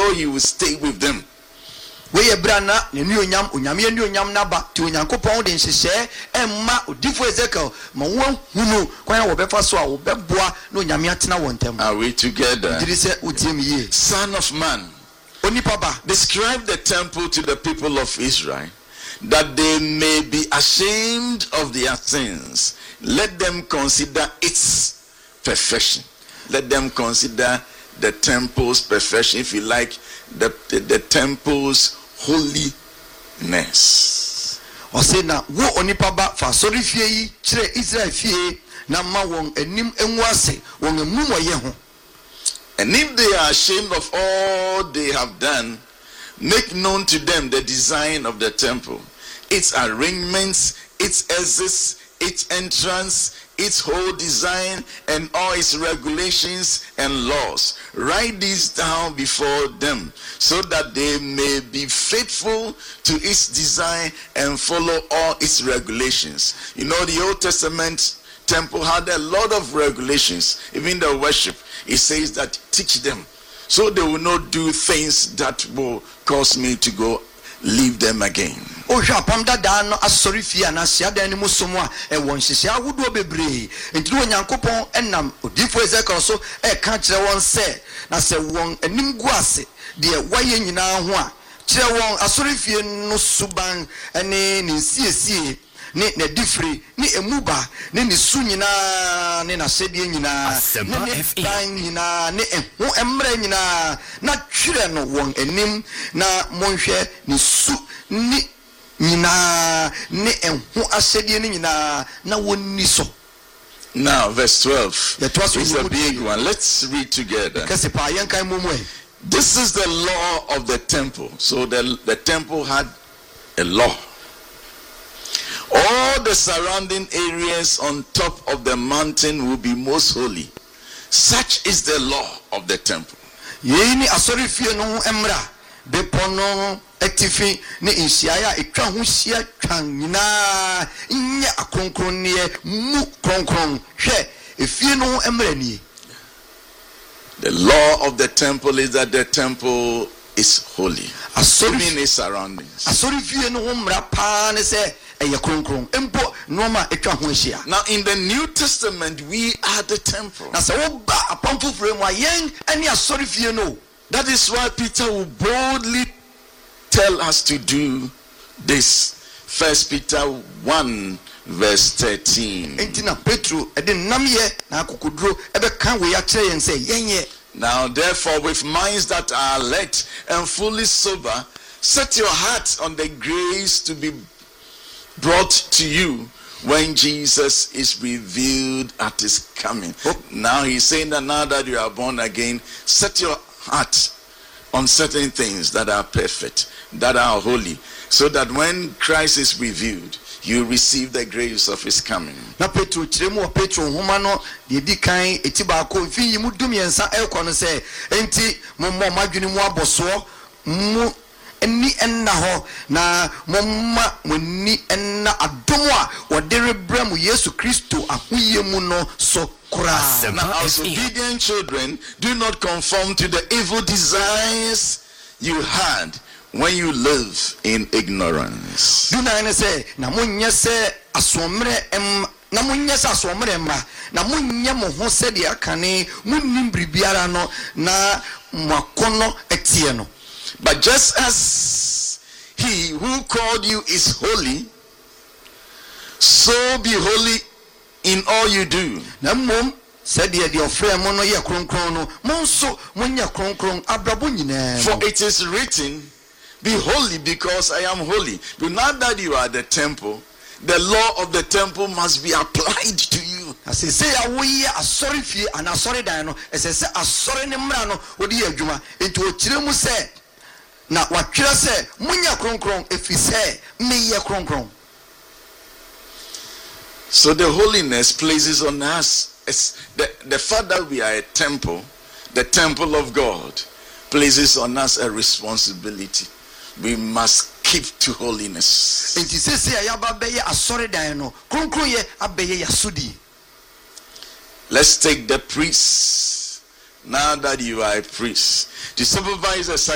ensure he will stay with them. We brana ne nuonyam onyame nuonyam naba ti onyankopon de nhyehyɛ emma odifo Ezekiel ma won hunu kwan wo befa so a wo beboa na onyame atena won tam. Are we together? Did say utim ye? Son of man, onipa ba, describe the temple to the people of Israel, that they may be ashamed of their sins. Let them consider its perfection. Let them consider the temple's perfection, if you like, the temple's holiness. O say na wo onipa ba fa sori fie yi kire Israel fie na ma won anim enwu ase won amum oye ho. And if they are ashamed of all they have done, make known to them the design of the temple, its arrangements, its exits, its entrance, its whole design, and all its regulations and laws. Write these down before them, so that they may be faithful to its design and follow all its regulations. You know, the Old Testament temple had a lot of regulations. Even the worship, it says that teach them, so they will not do things that will cause me to go leave them again. O hwa pamda da no asori fie na sia da ni musomo a e won hyehyɛ awodo bebre enti onyankopɔn enam odifo Ezekiel so e ka kyerɛ won sɛ na sɛ won anim gu ase de waye nyinaa ho a kyerɛ won asori fie no suban ene ne nsiesie ne na difre ne emuba ne ne su nyinaa ne na hyɛdeɛ nyinaa ne ban nyinaa ne ho emra nyinaa na twere no won anim na monhwɛ ne su ni nyina ne enho ahyɛdeɛ ne nyinaa na wonni so. Now verse 12 is a big one. Let's read together. This is the law of the temple. So the temple had a law. All the surrounding areas on top of the mountain will be most holy. Such is the law of the temple. Yeni asori fie no emra bepono etifi ne insiaya etwa ho hia twan nyina nya akronkronne mu kronkron hwe efie no emra ni. The law of the temple is that the temple is holy. Asori in its surroundings. Asori fie no mra pa ne se eye kronkron empo noma etwa ho hia. Now in the New Testament we are the temple. Na se wo ba apamfo fremu ayen ani asori fie no. That is why Peter will boldly tell us to do this. 1 Peter 1 verse 13. Now therefore, with minds that are alert and fully sober, set your hearts on the grace to be brought to you when Jesus is revealed at his coming. Now he's saying that now that you are born again, set your heart on certain things that are perfect, that are holy, so that when Christ is revealed, you receive the grace of his coming. Na Petro chiremu Petro homa no de di kan etiba ko fi yimu dumiensa elko no se enti mommo madwene mu aboso mu eni enna ho na momma monni enna adomo a wode rebra mu Yesu Kristo ahoye mu no so. Now, as obedient children, do not conform to the evil desires you had when you live in ignorance. Do not say, na munya se asomre na munya se asomre mra na munya mo ho se de akane munnim bribiara no na makono etie no. But just as he who called you is holy, so be holy in all you do. Na mom said the ofre mo no ye kronkron no monso munya kronkron abrabo nyina. For it is written, be holy because I am holy. But now that you are the temple, the law of the temple must be applied to you. As I say, I will asori fie and asori dan no. As I say, asori ne mra no odi adwuma. Into ochiremu say na watwira say munya kronkron efi say me ye kronkron. So the holiness places on us, the fact that we are a temple, the temple of God, places on us a responsibility. We must keep to holiness. Let's take the priest. Now that you are a priest, to supervise a